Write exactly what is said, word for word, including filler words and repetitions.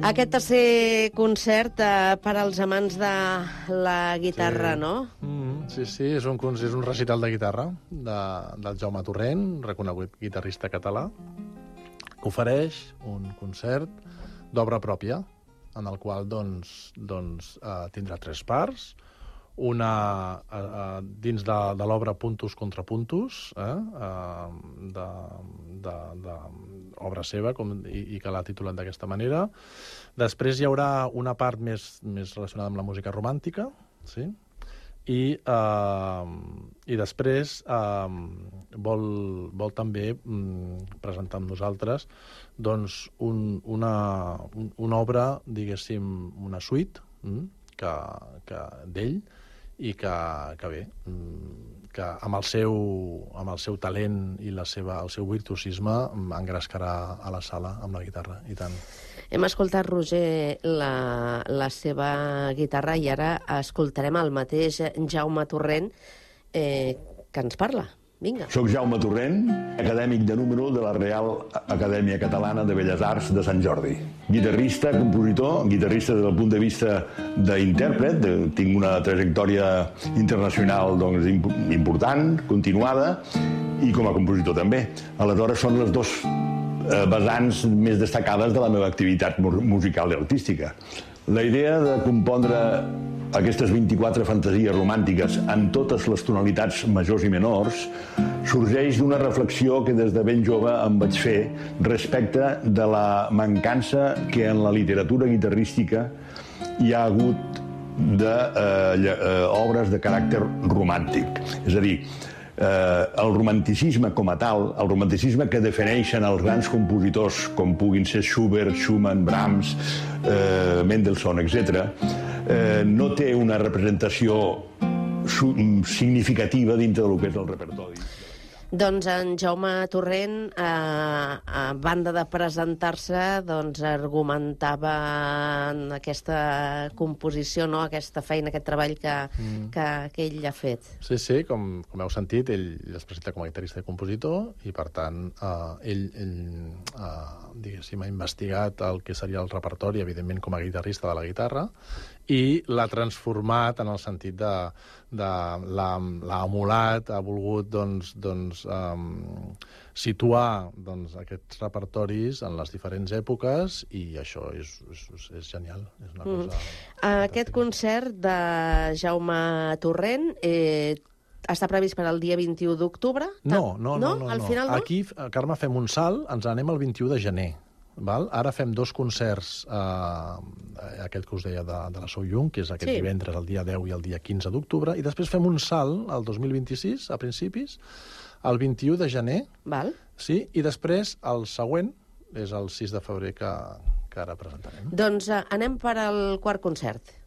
Aquest tercer concert eh, per als amants de la guitarra, Sí. no? Mm, sí, sí, és un, con- és un recital de guitarra de, del Jaume Torrent, reconegut guitarrista català, que ofereix un concert d'obra pròpia, en el qual doncs, doncs, eh, tindrà tres parts, una eh, eh, dins de, de l'obra Puntos contra Puntos, eh, eh, de, de, de obra seva, com, i, i que l'ha titulat d'aquesta manera. Després hi haurà una part més, més relacionada amb la música romàntica, sí? I, eh, i després eh, vol, vol també mm, presentar amb nosaltres doncs, un, una, un, una obra, diguéssim, una suite mm, que, que d'ell, i que, que bé, mm, que amb el, seu, amb el seu talent i la seva, el seu virtuosisme engrescarà a la sala amb la guitarra, i tant. Hem escoltat, Roger, la, la seva guitarra i ara escoltarem el mateix Jaume Torrent eh, que ens parla. Vinga. Soc Jaume Torrent, acadèmic de número de la Real Acadèmia Catalana de Belles Arts de Sant Jordi. Guitarrista, compositor, guitarrista des del punt de vista d'intèrpret. Tinc una trajectòria internacional doncs, important, continuada, i com a compositor també. Aleshores són les dues eh, vessants més destacades de la meva activitat musical i artística. La idea de compondre aquestes vint-i-quatre fantasies romàntiques en totes les tonalitats majors i menors sorgeix d'una reflexió que des de ben jove em vaig fer respecte de la mancança que en la literatura guitarrística hi ha hagut d'obres de, eh, de caràcter romàntic. És a dir, eh, el romanticisme com a tal, el romanticisme que defineixen els grans compositors com puguin ser Schubert, Schumann, Brahms, eh, Mendelssohn, etcètera, eh, no té una representació significativa dintre del que és el repertori. Doncs en Jaume Torrent, eh, a banda de presentar-se, doncs argumentava en aquesta composició, no? Aquesta feina, aquest treball que, mm. que, que ell ha fet. Sí, sí, com, com heu sentit, ell es presenta com a guitarrista i compositor, i per tant eh, ell, ell eh, diguéssim, ha investigat el que seria el repertori, evidentment com a guitarrista de la guitarra, i l'ha transformat en el sentit de, de l'ha emulat, ha volgut doncs, doncs, um, situar doncs, aquests repertoris en les diferents èpoques, i això és, és, és genial. És una cosa mm. Aquest concert de Jaume Torrent eh, està previst per al dia vint-i-u d'octubre? No, no, no. no, Al no. final no? Aquí, Carme, fem un salt, ens anem el vint-i-u de gener. Val? Ara fem dos concerts, eh, aquest que us deia de, de la So Young, que és aquest sí. divendres, el dia deu i el dia quinze d'octubre, i després fem un salt el dos mil vint-i-sis, a principis, el vint-i-u de gener, Val. sí, i després el següent és el sis de febrer que, que ara presentarem. Doncs eh, anem per al quart concert.